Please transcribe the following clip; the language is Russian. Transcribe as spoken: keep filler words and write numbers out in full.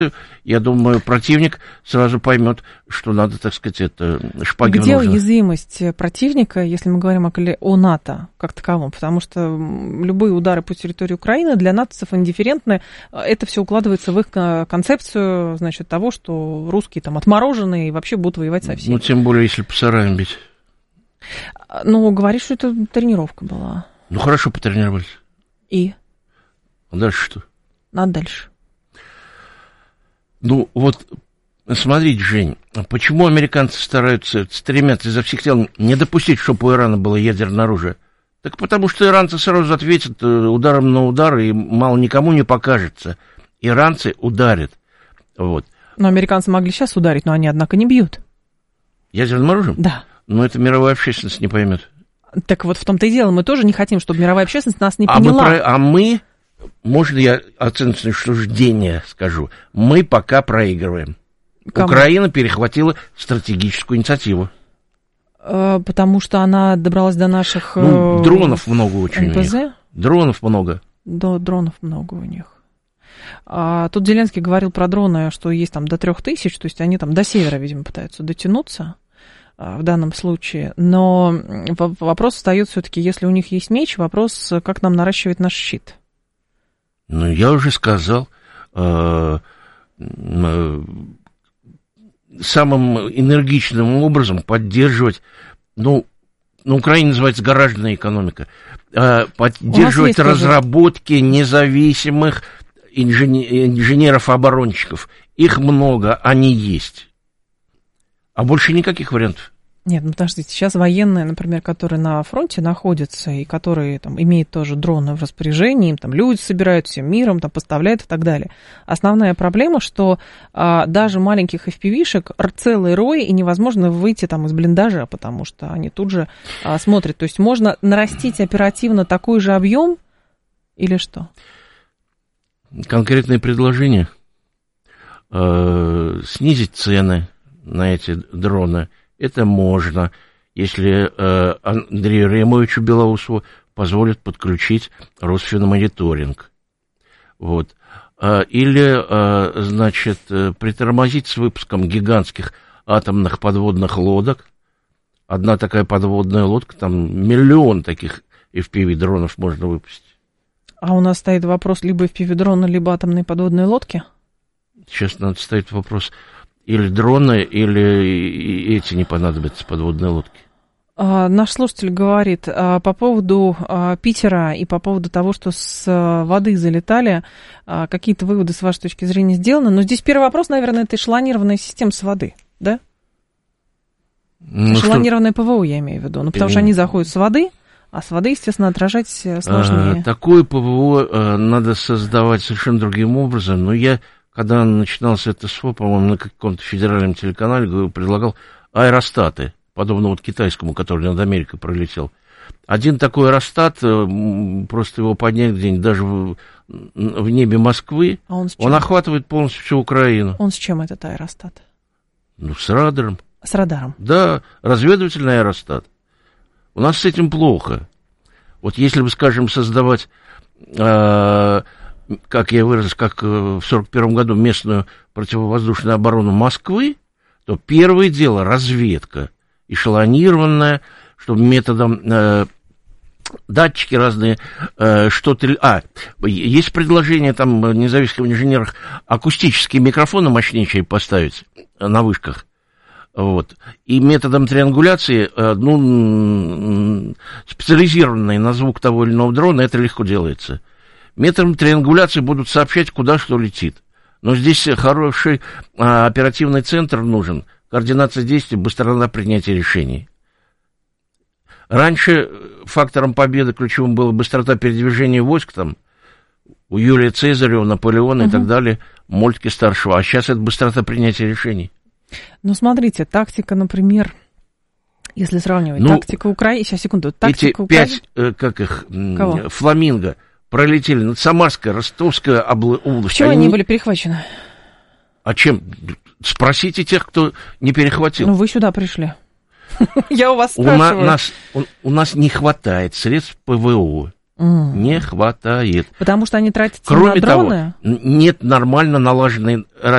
я думаю, противник сразу поймет, что надо, так сказать, это шпаги в Где ножнах. уязвимость противника, если мы говорим о, о НАТО как таковом? Потому что любые удары по территории Украины для натовцев индифферентны. Это все укладывается в их концепцию, значит, того, что русские там отмороженные и вообще будут воевать со всеми. Ну, тем более, если по сараям бить. Ну, говоришь, что это тренировка была. Ну, хорошо потренировались. И? А дальше что? А дальше? Ну, вот, смотрите, Жень, почему американцы стараются, стремятся изо всех сил не допустить, чтобы у Ирана было ядерное оружие? Так потому что иранцы сразу ответят ударом на удар, и мало никому не покажется. Иранцы ударят. Вот. Но американцы могли сейчас ударить, но они, однако, не бьют. Ядерным оружием? Да. Но это мировая общественность не поймет. Так вот в том-то и дело, мы тоже не хотим, чтобы мировая общественность нас не а поняла. Мы про... А мы... Можно я оценочное суждение скажу? Мы пока проигрываем. Кому? Украина перехватила стратегическую инициативу. Потому что она добралась до наших... Ну, дронов много очень эн пэ зэ? У них. Дронов много. Да, дронов много у них. А тут Зеленский говорил про дроны, что есть там до трех тысяч, то есть они там до севера, видимо, пытаются дотянуться в данном случае. Но вопрос встает все-таки, если у них есть меч, вопрос, как нам наращивать наш щит. Ну, я уже сказал, э, э, самым энергичным образом поддерживать, ну, на Украине называется гаражная экономика, э, поддерживать разработки тоже независимых инженер, инженеров-оборонщиков. Их много, они есть. А больше никаких вариантов. Нет, ну подождите, сейчас военные, например, которые на фронте находятся и которые там имеют тоже дроны в распоряжении, им там люди собирают всем миром, там поставляют и так далее. Основная проблема, что а, даже маленьких эф пи ви-шек целый рой, и невозможно выйти там из блиндажа, потому что они тут же а, смотрят. То есть можно нарастить оперативно такой же объем или что? Конкретные предложения. Э, снизить цены на эти дроны. Это можно, если э, Андрею Ремовичу Белоусову позволят подключить Росфинмониторинг. Вот. Э, или, э, значит, притормозить с выпуском гигантских атомных подводных лодок. Одна такая подводная лодка, там миллион таких эф пи ви-дронов можно выпустить. А у нас стоит вопрос либо эф пи ви-дрона, либо атомные подводные лодки? Сейчас надо ставить вопрос... Или дроны, или эти не понадобятся, подводные лодки. А, наш слушатель говорит а, по поводу а, Питера и по поводу того, что с а, воды залетали, а, какие-то выводы с вашей точки зрения сделаны. Но здесь первый вопрос, наверное, это эшелонированная система с воды, да? Ну, эшелонированное что... ПВО, я имею в виду. Ну, потому что они заходят с воды, а с воды, естественно, отражать сложнее. А, такое ПВО а, надо создавать совершенно другим образом, но я... Когда начинался это СВО, по-моему, на каком-то федеральном телеканале, предлагал аэростаты, подобно вот китайскому, который над Америкой пролетел. Один такой аэростат, просто его поднять где-нибудь даже в, в небе Москвы, а он, он охватывает полностью всю Украину. Он с чем этот аэростат? Ну, с радаром. С радаром? Да, разведывательный аэростат. У нас с этим плохо. Вот если бы, скажем, создавать... Э- как я выразился, как в сорок первом году местную противовоздушную оборону Москвы, то первое дело разведка, эшелонированная, чтобы методом э, датчики разные, э, что-то... А, есть предложение там независимых инженеров акустические микрофоны мощнейшие поставить на вышках. Вот. И методом триангуляции, э, ну, специализированной на звук того или иного дрона, это легко делается. Методом триангуляции будут сообщать, куда что летит. Но здесь хороший а, оперативный центр нужен, координация действий, быстрота принятия решений. Раньше фактором победы ключевым была быстрота передвижения войск, там, у Юлия Цезаря, у Наполеона, угу, и так далее, Мольтке старшего, а сейчас это быстрота принятия решений. Ну, смотрите, тактика, например, если сравнивать, ну, тактика Украины, сейчас, секунду, тактика Украины... Эти пять, э, как их, Кого? Фламинго, пролетели над Самарской, Ростовской областью. Чего они не были перехвачены? А чем? Спросите тех, кто не перехватил. Ну, вы сюда пришли. Я у вас спрашиваю. У нас, у, у нас не хватает средств ПВО. Mm. Не хватает. Потому что они тратятся Кроме на дроны? Того, нет нормально налаженной